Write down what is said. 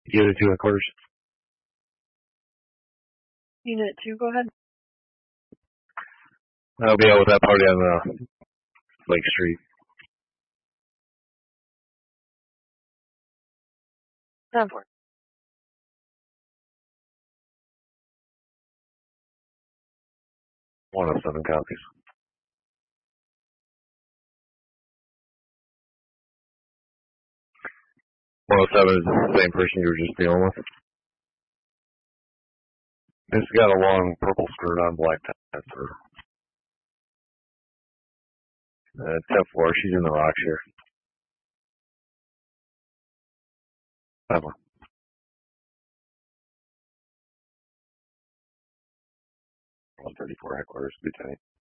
Unit 2 headquarters. Unit 2, go ahead. I'll be out with that party on Lake Street. 10-4. 107 copies. 107 is the same person you were just dealing with. It's got a long purple skirt on, black pants. 10-4, she's in the rocks here. 5-1. 134 headquarters, Lieutenant.